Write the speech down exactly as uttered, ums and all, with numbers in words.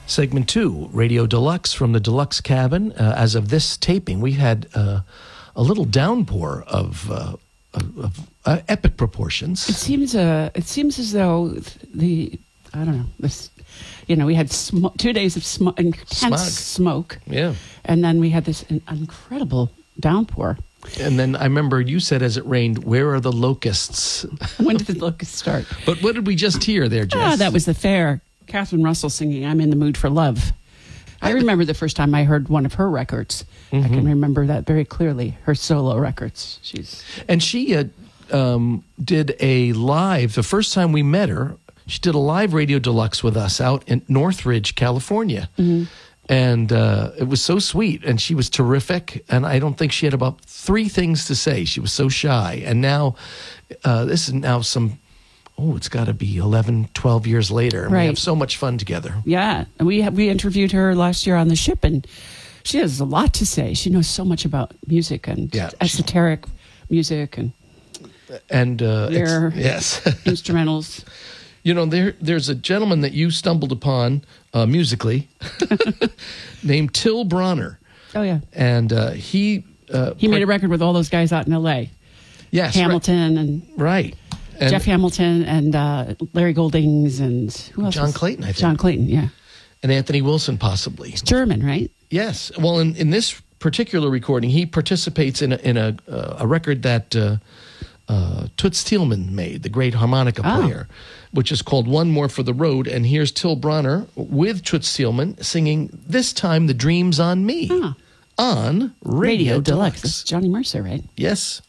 Segment two, Radio Deluxe from the Deluxe Cabin. Uh, as of this taping, we had uh, a little downpour of, uh, of, of uh, epic proportions. It seems uh, it seems as though the, I don't know, this, you know, we had sm- two days of sm- intense Smog. smoke. Yeah. And then we had this in- incredible downpour. And then I remember you said as it rained, where are the locusts? When did the locusts start? But what did we just hear there, Jess? Ah, that was the fair. Catherine Russell singing I'm in the Mood for Love. I remember the first time I heard one of her records. Mm-hmm. I can remember that very clearly, her solo records. She's And she uh, um, did a live, the first time we met her, she did a live Radio Deluxe with us out in Northridge, California. Mm-hmm. And uh, it was so sweet, and she was terrific. And I don't think she had about three things to say. She was so shy. And now, uh, this is now some, oh, it's got to be eleven, twelve years later. And right. We have so much fun together. Yeah. And we, we interviewed her last year on the ship, and she has a lot to say. She knows so much about music and yeah, esoteric music and, and uh, their yes. instrumentals. You know, there there's a gentleman that you stumbled upon uh, musically named Till Bronner. Oh, yeah. And uh, he... Uh, he made a record with all those guys out in L A. Yes. Hamilton right. and... Right. And Jeff Hamilton and uh, Larry Goldings and... who else? John was? Clayton, I think. John Clayton, yeah. And Anthony Wilson, possibly. He's German, right? Yes. Well, in, in this particular recording, he participates in a, in a, uh, a record that uh, uh, Toots Thielman made, the great harmonica Oh. player, which is called One More for the Road. And here's Till Bronner with Toots Thielman singing, this time, The Dream's on Me, Ah. on Radio, Radio Deluxe. Deluxe. That's Johnny Mercer, right? Yes.